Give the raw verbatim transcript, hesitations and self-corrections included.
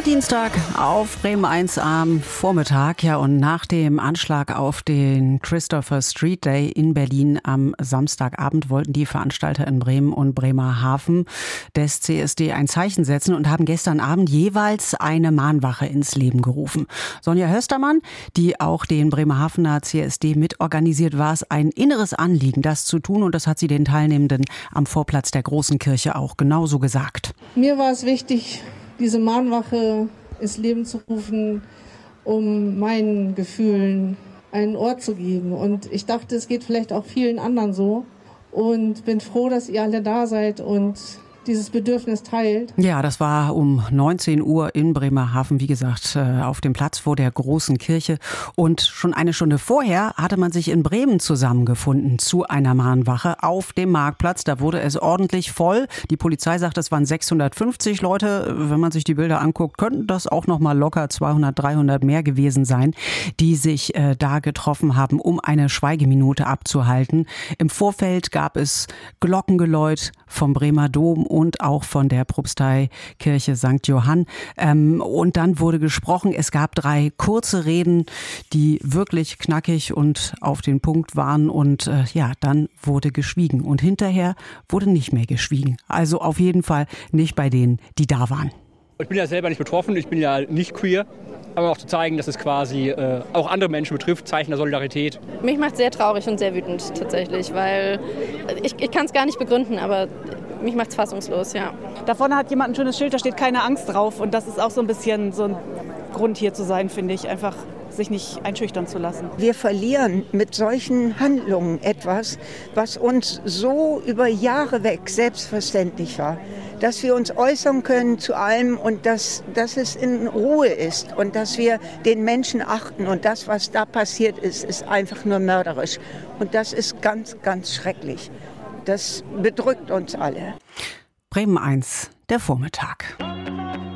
Dienstag auf Bremen eins am Vormittag. Ja, und nach dem Anschlag auf den Christopher Street Day in Berlin am Samstagabend wollten die Veranstalter in Bremen und Bremerhaven des C S D ein Zeichen setzen und haben gestern Abend jeweils eine Mahnwache ins Leben gerufen. Sonja Höstermann, die auch den Bremerhavener C S D mitorganisiert, war es ein inneres Anliegen, das zu tun. Und das hat sie den Teilnehmenden am Vorplatz der Großen Kirche auch genauso gesagt. Mir war es wichtig, diese Mahnwache ins Leben zu rufen, um meinen Gefühlen einen Ort zu geben. Und ich dachte, es geht vielleicht auch vielen anderen so. Und bin froh, dass ihr alle da seid und dieses Bedürfnis teilt. Ja, das war um neunzehn Uhr in Bremerhaven, wie gesagt, auf dem Platz vor der Großen Kirche. Und schon eine Stunde vorher hatte man sich in Bremen zusammengefunden zu einer Mahnwache auf dem Marktplatz. Da wurde es ordentlich voll. Die Polizei sagt, es waren sechshundertfünfzig Leute. Wenn man sich die Bilder anguckt, könnten das auch noch mal locker zweihundert, dreihundert mehr gewesen sein, die sich äh, da getroffen haben, um eine Schweigeminute abzuhalten. Im Vorfeld gab es Glockengeläut vom Bremer Dom und auch von der Propsteikirche Sankt Johann. Ähm, und dann wurde gesprochen. Es gab drei kurze Reden, die wirklich knackig und auf den Punkt waren. Und äh, ja, dann wurde geschwiegen. Und hinterher wurde nicht mehr geschwiegen. Also auf jeden Fall nicht bei denen, die da waren. Ich bin ja selber nicht betroffen, ich bin ja nicht queer. Aber auch zu zeigen, dass es quasi äh, auch andere Menschen betrifft, Zeichen der Solidarität. Mich macht sehr traurig und sehr wütend tatsächlich, weil ich, ich kann es gar nicht begründen, aber mich macht es fassungslos, ja. Da vorne hat jemand ein schönes Schild, da steht keine Angst drauf. Und das ist auch so ein bisschen so ein Grund hier zu sein, finde ich. Einfach sich nicht einschüchtern zu lassen. Wir verlieren mit solchen Handlungen etwas, was uns so über Jahre weg selbstverständlich war. Dass wir uns äußern können zu allem und dass, dass es in Ruhe ist und dass wir den Menschen achten. Und das, was da passiert ist, ist einfach nur mörderisch. Und das ist ganz, ganz schrecklich. Das bedrückt uns alle. Bremen eins, der Vormittag.